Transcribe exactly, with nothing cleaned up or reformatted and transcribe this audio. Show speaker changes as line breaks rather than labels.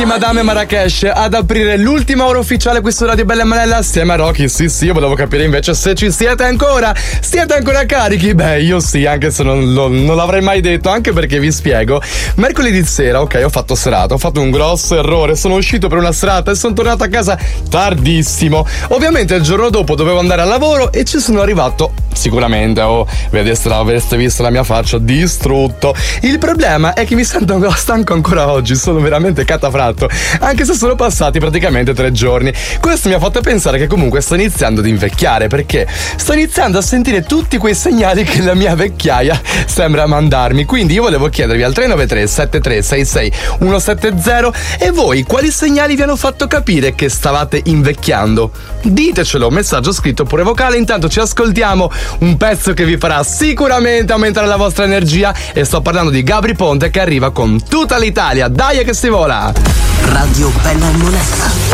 Madame Marrakesh ad aprire l'ultima ora ufficiale qui su Radio Bella e Monella assieme a Rocky. Sì sì, io volevo capire invece se ci siete ancora. Siete ancora carichi? Beh, io sì, anche se non, non, non l'avrei mai detto, anche perché vi spiego. Mercoledì sera, ok, ho fatto serata, ho fatto un grosso errore, sono uscito per una serata e sono tornato a casa tardissimo. Ovviamente il giorno dopo dovevo andare al lavoro e ci sono arrivato sicuramente, oh, vedeste, avreste visto la mia faccia, distrutto. Il problema è che mi sento stanco ancora oggi, sono veramente catafratto, anche se sono passati praticamente tre giorni. Questo mi ha fatto pensare che comunque sto iniziando ad invecchiare, perché sto iniziando a sentire tutti quei segnali che la mia vecchiaia sembra mandarmi. Quindi io volevo chiedervi al tre nove tre sette tre sei sei uno sette zero: e voi quali segnali vi hanno fatto capire che stavate invecchiando? Ditecelo, messaggio scritto oppure vocale. Intanto ci ascoltiamo un pezzo che vi farà sicuramente aumentare la vostra energia, e sto parlando di Gabry Ponte che arriva con Tutta l'Italia. Dai che si vola!
Radio Bella e Monella.